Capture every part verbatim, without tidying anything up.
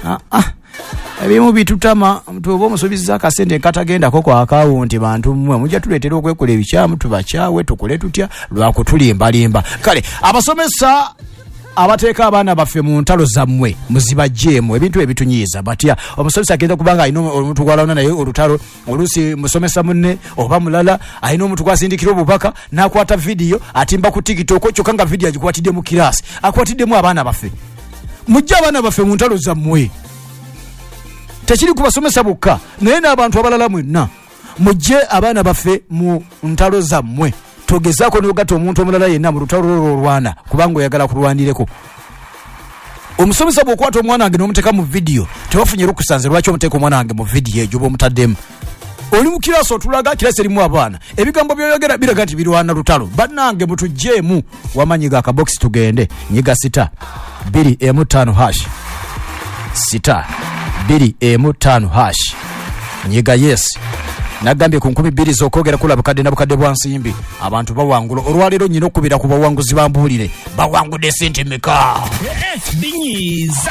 ah ah ebimu bitutama mtu omusubiza akasente katagenda ko kwa akawunti bantu mmwe mujja tuleetera okwekola ebikyamu tubakyawe tukole tutya lwakutulimba limba kale abasomesa abateeka abaana baffe mu ntalo zammwe muzibajjeemu ebintu ebitunyiiza batya omusomesa agenda kubanga alina omuntu gwalawuna naye olutalo oluusi musomesa munne oba mulala alina omuntu gwasindikira obubaka n'akwata vidiyo atimba ku tikitoko kyokka nga vidiyo agikwatidde mu kiraasi akwatiddemu abaana baffe mujja abaana baffe mu ntalo zammwe tekiri kubasomesa bokka naye n'abantu abalala mwenna mujje abaana baffe mu ntalo zammwe togezaako n'ogatta omuntu omulala yenna mu lutalo lwo olwana kubanga oyagala kulwanireko omusomesa bw'okwata omwana wange n'omuteeka mu vidiyo tebafunye lukusanze lwaki omuteeka omwana wange mu vidiyo egyo bw'omutaddemu oli mu kirasi otulaga kirasi erimu abaana ebigambo byoyogera biraga nti birwana lutalo bannange mutugjeemu wamanyiga akabokisi tugende nyiga sita bbiri emu ttaano hash sita bbiri emu ttaano hash nyiga yes nagambye ku nkumi bbiri z'okwogera kula bukadde na bukadde bwa nsimbi abantu bawangula olwaleero nyina okubira ku bawanguzi bambuulire bawangudde sente meka binyiza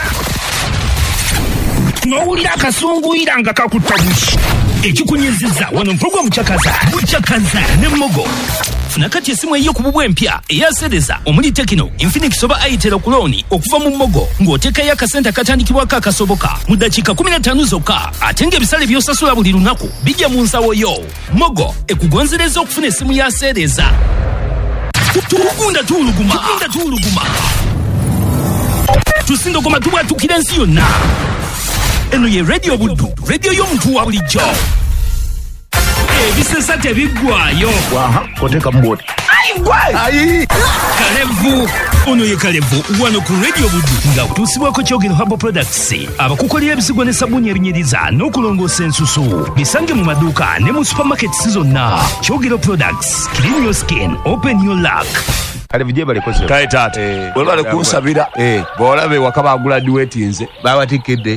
n'owulira akasunguyira nga kakutta bushi ekikunyiziza wano mpulogwa mukyakaza mukyakaza ne mmogo funa kati esimu eyo ku bubwe empya eyasereza omuli Tekino Infinix oba Itel kuloni okuva mu mmogo ng'oteekayo akasente akatandikibwako akasoboka mu ddakiika kumi na ttaano zokka ate ng'ebisale by'osasula buli lunaku bijja mu nsawo yo mmogo ekugonzereza okufuna esimu ya sereza tugunda tuuluguma tugunda tuuluguma tusindogoma tubwatukira ensi yonna eno ye radio buddu radio y'omuntu wa bulijjo ebisesa tebiggwayo waha koteka mboti ayi Kalevu ono ye Kalevu wano ku radio buddu nga kutuusibwako Kyogero Herbal Products abakukolera ebisigo ne sabuni ebinyiriza n'okulongoosa ensusu bisange mu maduuka ne mu supermarkets zonna Kyogero Products clean your skin open your luck kale vije bale kose kale tate bwe bale kunsabira eh bolabe wakaba graduate nze babatikidde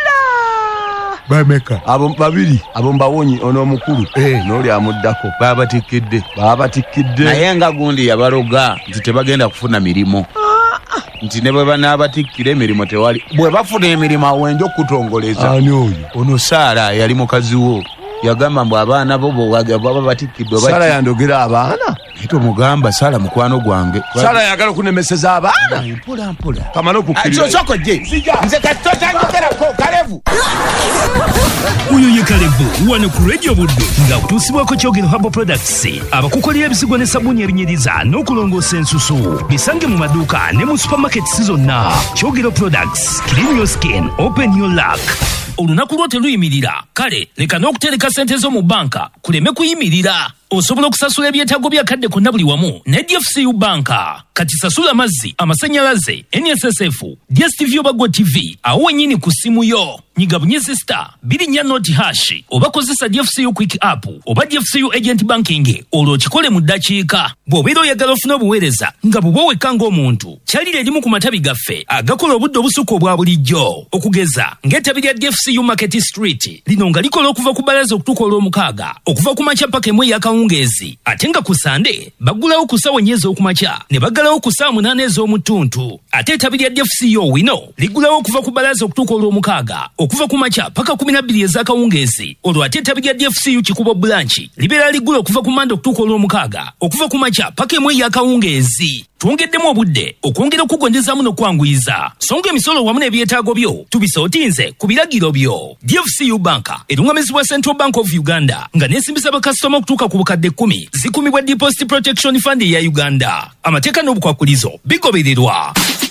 bameka abo babiri abo mbawonyi ono omukulu eh noli amuddako babatikidde babatikidde naye nga gundi yabaloga nti tebagenda kufuna mirimo nti ne bwe banaabatikira emirimu tewali bwe bafuna emirimu awenja okutongoleza ani oyo ono Saara yali mukazi wo yagamba mbu abaana bo baba batikidde Saara yandogera abaana ito mugamba Saara mukwano gwange Saara yagala kunemeseza abaana mpola mpola kamano okukirira acho soko je nze katotangera ko Kalevu uyu ye Kalevu wano ku radio buddu nga kutuusibwako Kyogero Herbal Products abakukolera ebisigo ne sabuni ebinyiriza n'okulongoosa ensusu bisange mu maduuka ne mu supermarkets zonna Kyogero Products clean your skin open your luck olunaku lwo teluyimirira kale leka n'okutereka sente zo mu banka kuleme kuyimirira osobola okusasula ebyetaago bya kadde konna buli wamu ne D F C U banka kati sasula amazzi amasannyalaze N S S F D S T V oba Go T V awo wennyini ku ssimu yo nyiga bunyezi star bbiri nnya noti hash oba kozesa D F C U quick app oba D F C U agent banking olwo kikole mu ddakiika bw'obeera oyagala ofuna obuweereza nga bubwo wekka ng'omuntu kyalira erimu ku matabi gaffe agakola obudde obusukka obwa bulijjo okugeza ng'ettabi lya D F C U Market Street lino nga likola okuva ku bbalaza okutuuka olw'omukaaga okuva ku makya paka emu ey'akawungeezi ate nga ku sande baggulawo ku ssaawa nnya ez'okumakya ne baggalawo ku ssaawa munaana ez'omu ttuntu ate ettabi lya D F C U wino liggulawo okuva ku bbalaza okutuuka olw'omukaaga okuva ku makya paka kumi na bbiri ez'akawungeezi olwo ate ettabi lya D F C U Kikubo branch libeera liggula okuva ku manda okutuuka olw'omukaaga okuva ku makya paka emu ey'akawungeezi twongeddemu obudde okwongera okukugondezaamu n'okwanguyiza songa emisolo wamu n'ebyetaago byo tubisootinze ku biragiro byo D F C U banka erungamizibwa Central Bank of Uganda nga neesimbisa bakasitoma okutuuka ku bukadde kkumi zikumibwa Deposit Protection Fund eya Uganda amateeka n'obukwakulizo bigobererwa.